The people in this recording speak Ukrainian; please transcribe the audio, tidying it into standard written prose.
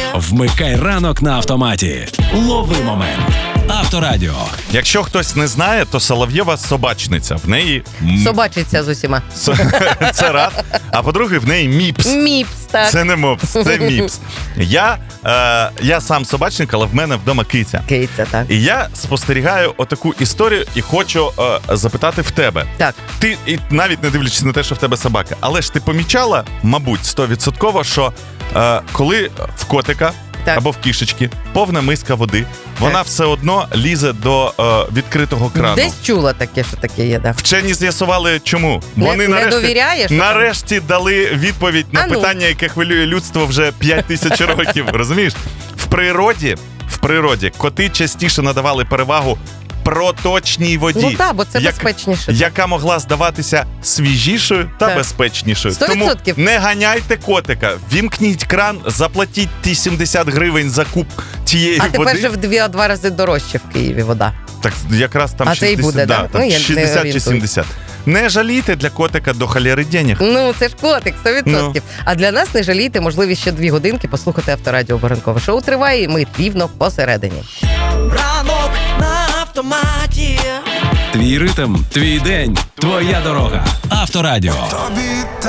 Вмикай ранок на автоматі. Лови момент. Авторадіо. Якщо хтось не знає, то Солов'єва собачниця. В неї... Собачиться з усіма. Це раз. А по-друге, в неї міпс. Міпс, так. Це не мопс, це міпс. Я сам собачник, але в мене вдома киця. Киця, так. І я спостерігаю отаку історію і хочу запитати в тебе. Так. Ти, і навіть не дивлячись на те, що в тебе собака, але ж ти помічала, мабуть, 100%, що коли в котика так. або в кішечки повна миска води, вона все одно лізе до відкритого крану. Десь чула таке, що таке є, так. Вчені з'ясували, чому. Вони не довіряєш? нарешті дали відповідь на питання, яке хвилює людство вже 5000 років. Розумієш? В природі коти частіше надавали перевагу проточній воді. Ну так, бо це безпечніше. Яка могла здаватися свіжішою та так. безпечнішою. 100%. Тому не ганяйте котика, вімкніть кран, заплатіть ті 70 гривень за куб тієї води. А тепер же в 2 рази дорожче в Києві вода. Так якраз там 60, це і буде, да, так? там Ну, 60 чи 70. Не жалійте для котика до холєри денег. Ну, це ж котик, 100%. А для нас не жалійте можливість ще 2 годинки послухати Авторадіо. Баранкове шоу триває, і ми рівно посередині. Ранок на автоматі. Твій ритм, твій день, твоя дорога. Авторадіо. Тобі